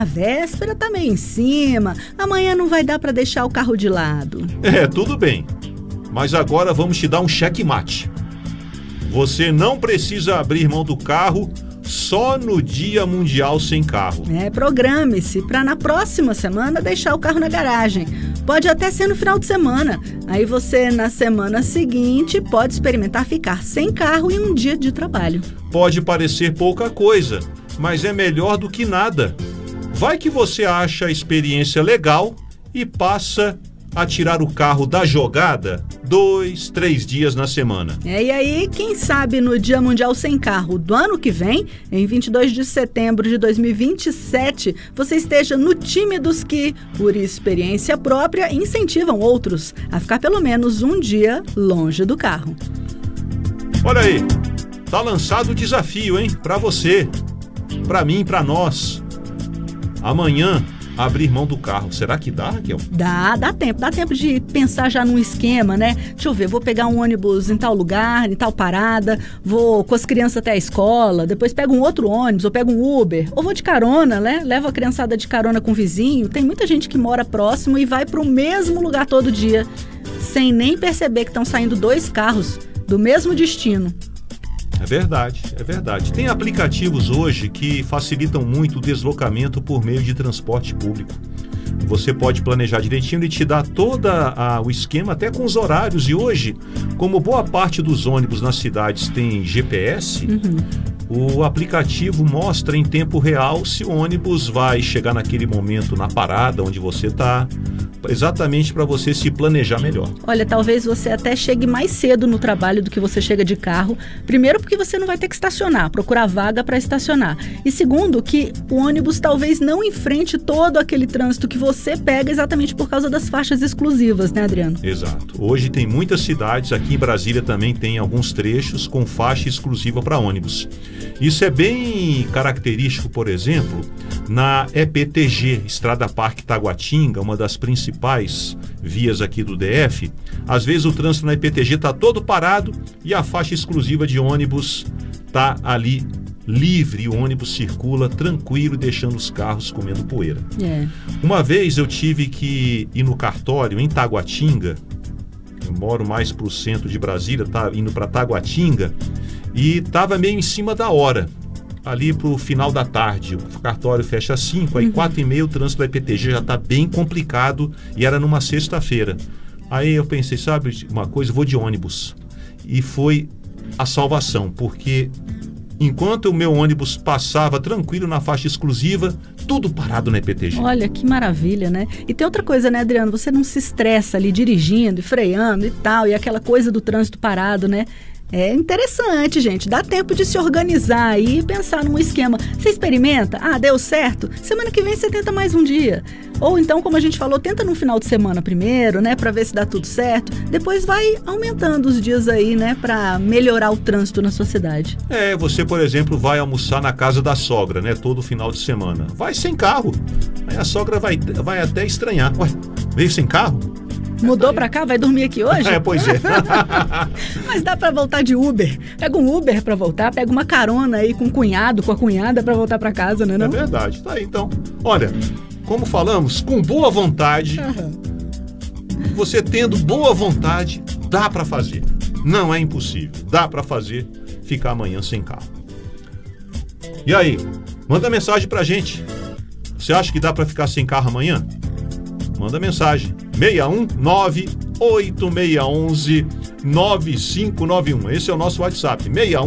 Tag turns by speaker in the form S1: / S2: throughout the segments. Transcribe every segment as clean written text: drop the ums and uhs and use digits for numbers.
S1: A véspera tá meio em cima, amanhã não vai dar para deixar o carro de lado.
S2: Tudo bem, mas agora vamos te dar um checkmate. Você não precisa abrir mão do carro só no Dia Mundial Sem Carro.
S1: Programe-se para na próxima semana deixar o carro na garagem. Pode até ser no final de semana. Aí você, na semana seguinte, pode experimentar ficar sem carro em um dia de trabalho.
S2: Pode parecer pouca coisa, mas é melhor do que nada. Vai que você acha a experiência legal e passa a tirar o carro da jogada 2, 3 dias na semana.
S1: E aí, quem sabe no Dia Mundial Sem Carro do ano que vem, em 22 de setembro de 2027, você esteja no time dos que, por experiência própria, incentivam outros a ficar pelo menos um dia longe do carro.
S2: Olha aí, tá lançado o desafio, hein? Pra você, pra mim, pra nós. Amanhã, abrir mão do carro. Será que dá, Raquel?
S1: Dá tempo de pensar já num esquema, né? Deixa eu ver, vou pegar um ônibus em tal lugar, em tal parada, vou com as crianças até a escola, depois pego um outro ônibus, ou pego um Uber, ou vou de carona, né? Levo a criançada de carona com o vizinho. Tem muita gente que mora próximo e vai pro mesmo lugar todo dia, sem nem perceber que estão saindo 2 carros do mesmo destino.
S2: É verdade. Tem aplicativos hoje que facilitam muito o deslocamento por meio de transporte público. Você pode planejar direitinho e te dá todo o esquema, até com os horários. E hoje, como boa parte dos ônibus nas cidades tem GPS, o aplicativo mostra em tempo real se o ônibus vai chegar naquele momento na parada onde você está, exatamente para você se planejar melhor.
S1: Olha, talvez você até chegue mais cedo no trabalho do que você chega de carro. Primeiro, porque você não vai ter que estacionar, procurar vaga para estacionar. E segundo, que o ônibus talvez não enfrente todo aquele trânsito que você pega exatamente por causa das faixas exclusivas, né, Adriano?
S2: Exato. Hoje tem muitas cidades, aqui em Brasília também tem alguns trechos com faixa exclusiva para ônibus. Isso é bem característico, por exemplo, na EPTG, Estrada Parque Taguatinga, uma das principais vias aqui do DF. Às vezes o trânsito na EPTG está todo parado e a faixa exclusiva de ônibus está ali livre, o ônibus circula tranquilo, deixando os carros comendo poeira. Uma vez eu tive que ir no cartório em Taguatinga, eu moro mais para o centro de Brasília, indo para Taguatinga, e estava meio em cima da hora, ali para o final da tarde. O cartório fecha às 5, aí 4h30 o trânsito da EPTG já está bem complicado e era numa sexta-feira. Aí eu pensei, sabe uma coisa, vou de ônibus. E foi a salvação, porque enquanto o meu ônibus passava tranquilo na faixa exclusiva, tudo parado na EPTG.
S1: Olha, que maravilha, né? E tem outra coisa, né, Adriano? Você não se estressa ali dirigindo e freando e tal, e aquela coisa do trânsito parado, né? É interessante, gente. Dá tempo de se organizar aí e pensar num esquema. Você experimenta? Deu certo? Semana que vem você tenta mais um dia. Ou então, como a gente falou, tenta no final de semana primeiro, né? Pra ver se dá tudo certo. Depois vai aumentando os dias aí, né? Pra melhorar o trânsito na sua cidade.
S2: Você, por exemplo, vai almoçar na casa da sogra, né? Todo final de semana. Vai sem carro. Aí a sogra vai até estranhar. Ué, veio sem carro?
S1: Mudou pra cá? Vai dormir aqui hoje?
S2: Pois é.
S1: Mas dá pra voltar de Uber. Pega um Uber pra voltar, pega uma carona aí com o cunhado, com a cunhada pra voltar pra casa, né? Não?
S2: É verdade. Tá aí, então. Olha, como falamos, com boa vontade, você tendo boa vontade, dá pra fazer. Não é impossível. Dá pra fazer, ficar amanhã sem carro. E aí? Manda mensagem pra gente. Você acha que dá pra ficar sem carro amanhã? Manda mensagem. 619-8611-9591. Esse é o nosso WhatsApp.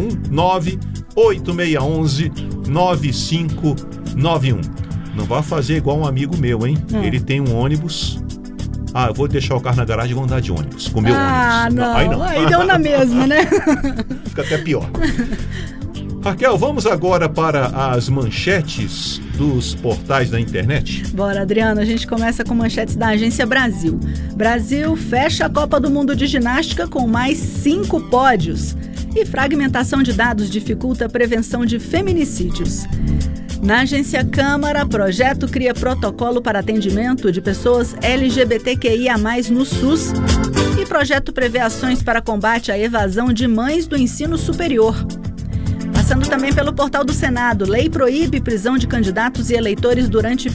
S2: 619-8611-9591. Não vá fazer igual um amigo meu, hein? Ele tem um ônibus. Eu vou deixar o carro na garagem e vou andar de ônibus. Com meu ônibus.
S1: Não. Aí deu na mesma, né?
S2: Fica até pior. Raquel, vamos agora para as manchetes dos portais da internet?
S1: Bora, Adriano, a gente começa com manchetes da Agência Brasil. Brasil fecha a Copa do Mundo de Ginástica com mais 5 pódios. E fragmentação de dados dificulta a prevenção de feminicídios. Na Agência Câmara, projeto cria protocolo para atendimento de pessoas LGBTQIA+, no SUS. E projeto prevê ações para combate à evasão de mães do ensino superior. passando também pelo portal do Senado. Lei proíbe prisão de candidatos e eleitores durante